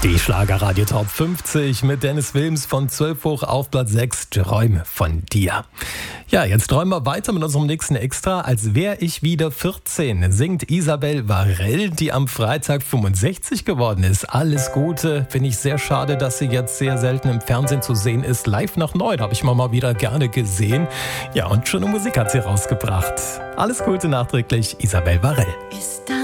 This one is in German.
Die Schlagerradio Top 50 mit Dennis Wilms von 12 hoch auf Platz 6, Träume von dir. Ja, jetzt träumen wir weiter mit unserem nächsten Extra. Als wäre ich wieder 14, singt Isabel Varell, die am Freitag 65 geworden ist. Alles Gute, finde ich sehr schade, dass sie jetzt sehr selten im Fernsehen zu sehen ist. Live nach 9 habe ich mal wieder gerne gesehen. Ja, und schöne Musik hat sie rausgebracht. Alles Gute nachträglich, Isabel Varell.